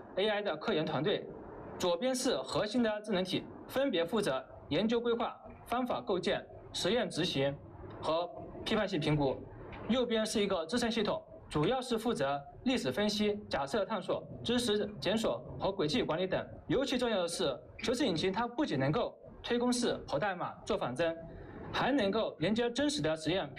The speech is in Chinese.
AI 的科研团队，左边是核心的智能体，分别负责研究规划、方法构建、实验执行和批判性评估；右边是一个支撑系统，主要是负责历史分析、假设探索、知识检索和轨迹管理等。尤其重要的是，求是引擎它不仅能够推公式、跑代码、做仿真，还能够连接真实的实验